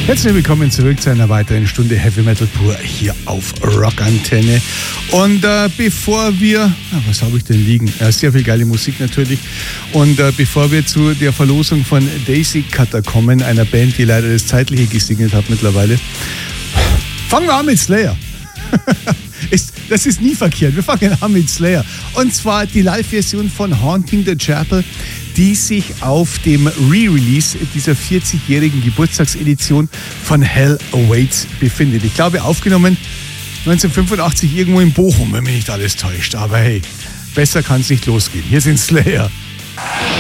Herzlich willkommen zurück zu einer weiteren Stunde Heavy Metal pur hier auf Rockantenne. Und bevor wir, was habe ich denn liegen? Sehr viel geile Musik natürlich. Und bevor wir zu der Verlosung von Daisy Cutter kommen, einer Band, die leider das Zeitliche gesegnet hat mittlerweile, fangen wir an mit Slayer. Das ist nie verkehrt. Wir fangen an mit Slayer. Und zwar die Live-Version von Haunting the Chapel, die sich auf dem Re-Release dieser 40-jährigen Geburtstagsedition von Hell Awaits befindet. Ich glaube, aufgenommen 1985 irgendwo in Bochum, wenn mich nicht alles täuscht. Aber hey, besser kann es nicht losgehen. Hier sind Slayer.